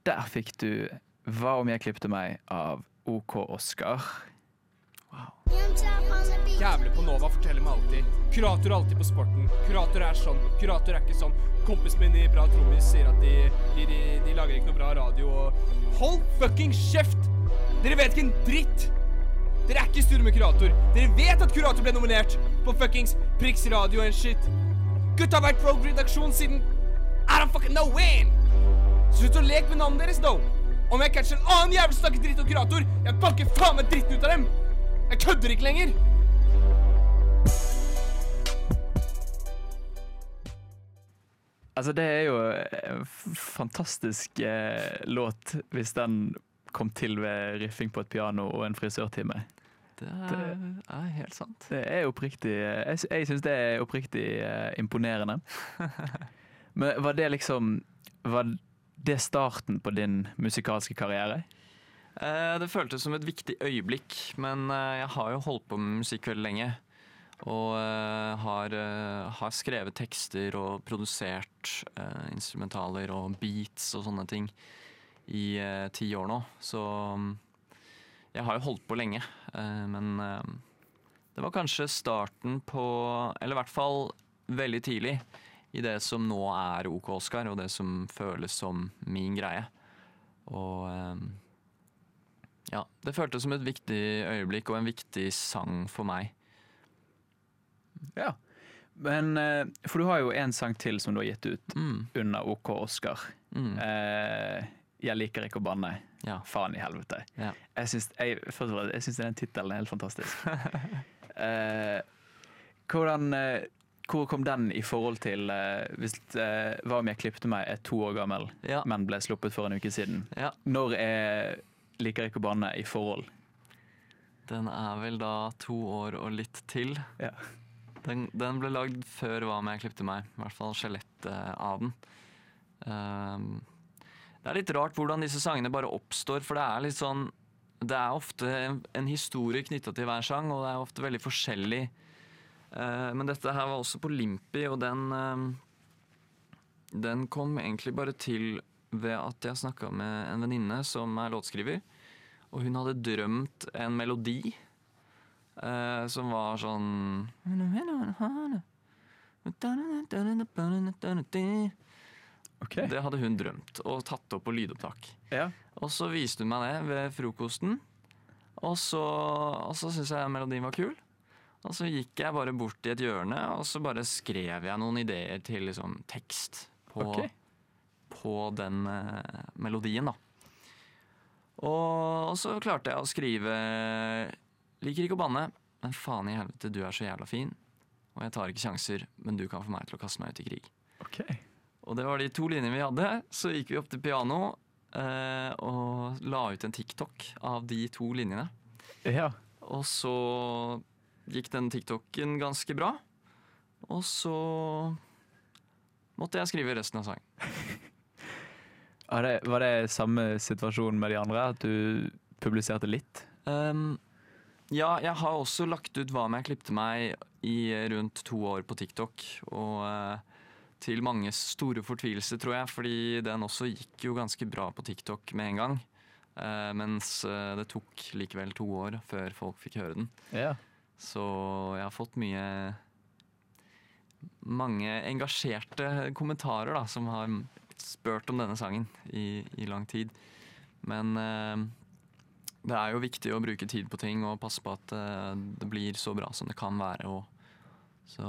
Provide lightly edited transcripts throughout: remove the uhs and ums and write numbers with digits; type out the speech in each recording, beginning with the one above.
der fikk du Hva om jeg klippte meg av OK Oscar. Wow. Jævlig på Nova forteller meg alltid kurator er alltid på sporten, kurator er sånn, kurator er ikke sånn. Kompisen min i Bra Trommis sier at de lager ikke noe bra radio og hold fucking kjeft! Dere vet ikke en dritt! Dere er ikke i styret med kurator. Dere vet at kurator ble nominert på fuckings Prix Radio and shit. Gutta har vært Rogue-redaksjon siden I don't fucking know when! Slutt å leke med navnet deres, da! Om jeg catcher en annen jævel snakker dritt om kurator, jeg banker faen meg dritten ut av dem! Jeg kødder ikke lenger! Altså, det er jo en fantastisk låt hvis den kom til ved riffing på et piano og en frisørtime. Det er helt sant. Det er oppriktig, jeg synes det er oppriktig imponerende. Men var det starten på din musikalske karriere? Det føltes som et viktig øyeblikk, men jeg har jo holdt på med musikk veldig lenge. Og har skrevet tekster og produsert instrumentaler og beats og sånne ting i 10 år nå. Så jeg har jo holdt på lenge, men det var kanskje starten på, eller i hvert fall veldig tidlig, i det som nå er OK Oscar, og det som føles som min greie. Og ja, det føltes som et viktig øyeblikk og en viktig sang for meg. Ja, men for du har jo en sang til som du har gitt ut under OK Oscar. Jeg liker ikke å banne. Ja. Faen i helvete. Ja. Jeg synes den titelen er helt fantastisk. Hvor kom den i forhold til hvis Hva om jeg klippte meg 2 år gammel, men ble sluppet for en uke siden? Ja. Når liker ikke å banne i forhold? Den er vel da 2 år og litt til. Ja. Den ble lagd før Hva om jeg klippte meg, i hvert fall skjelettet av den. Det er litt rart hvordan disse sangene bare oppstår, for det er litt sånn, det er ofte en historie knyttet til hver sang, og det er ofte veldig forskjellig. Men dette her var også på Limpi, og den kom egentlig bare til ved at jeg snakket med en venninne som er låtskriver, og hun hadde drømt en melodi, som var sånn Okay. Det hadde hun drømt og tatt opp på lydopptak. Ja. Og så viste hun meg det ved frokosten, og så syntes jeg melodien var kul. Og så gikk jeg bare bort i et hjørne, og så bare skrev jeg noen ideer til liksom, tekst på den melodien da. Og så klarte jeg å skrive liker ikke å banne, men faen i helvete, du er så jævla fin. Og jeg tar ikke sjanser, men du kan få meg til å kaste meg ut i krig. Okay. Og det var de 2 linjene vi hadde. Så gikk vi opp til piano og la ut en TikTok av de 2 linjene. Ja. Og så gikk den TikToken ganske bra. Og så måtte jeg skrive resten av sangen. Var det samme situasjon med de andre, at du publiserte litt? Ja, jeg har også lagt ut Hva om jeg klippte meg i rundt 2 år på TikTok, og til manges store fortvilelse, tror jeg, fordi den også gikk jo ganske bra på TikTok med en gang, mens det tok likevel 2 år før folk fikk høre den. Ja. Så jeg har fått mange engasjerte kommentarer da, som har spurt om denne sangen i lang tid. Men det er jo viktig å bruke tid på ting og passe på at det blir så bra som det kan være. Så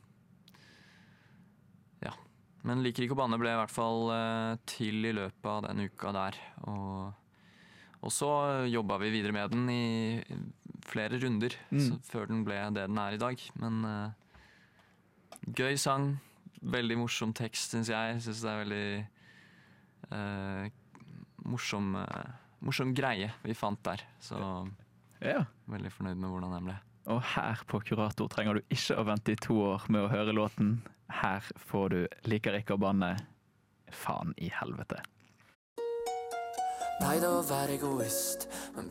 ja. Men Liker ikke å banne ble i hvert fall til i løpet av den uka der. Og så jobbet vi videre med den i flere runder før den ble det den er i dag. Men gøy sang, veldig morsom tekst, synes jeg. Jeg synes det er veldig morsom greie vi fant der. Så veldig fornøyd med hvordan den ble. Og her på Kurator trenger du ikke å vente i 2 år med å høre låten. Her får du Liker ikke å banne. Faen i helvete. Pleide å være egoist, men